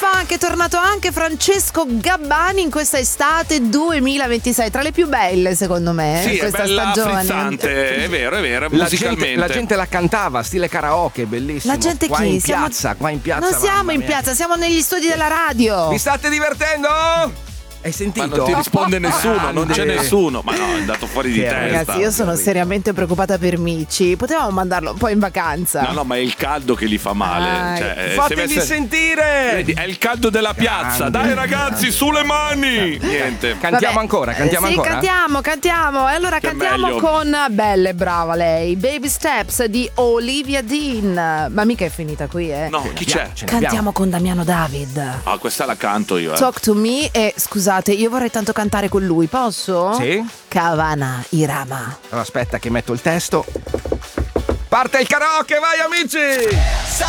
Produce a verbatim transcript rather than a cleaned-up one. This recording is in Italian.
anche, è tornato anche Francesco Gabbani in questa estate duemilaventisei, tra le più belle secondo me. Sì, in è questa bella, stagione. frizzante, è vero, è vero, La musicalmente. gente, la gente la cantava, stile karaoke, bellissimo. La gente qua chi? in Siamo- piazza, qua in piazza. Non siamo mamma in mia. piazza, siamo negli studi della radio. Vi state divertendo? Hai sentito? Ma non ti risponde nessuno, non c'è Grande. nessuno. Ma no, è andato fuori di Che testa. Ragazzi, io sono seriamente preoccupata per Mici. Potevamo mandarlo un po' in vacanza. No, no, ma è il caldo che gli fa male. Dai. Cioè, eh, se Fatevi avesse- sentire! Vedi, è il caldo della piazza. Grande. Dai ragazzi, sulle mani. Niente. Cantiamo Vabbè, ancora, cantiamo sì, ancora. cantiamo, cantiamo. E allora Che cantiamo meglio. con belle, brava lei. Baby Steps di Olivia Dean. Ma mica è finita qui, eh. No, chi c'è? Ce ne abbiamo. Cantiamo con Damiano David. Ah, questa la canto io. Eh. Talk to me. E scusate, io vorrei tanto cantare con lui, posso? Sì? Kavana Irama. Allora, aspetta che metto il testo. Parte il karaoke, vai amici!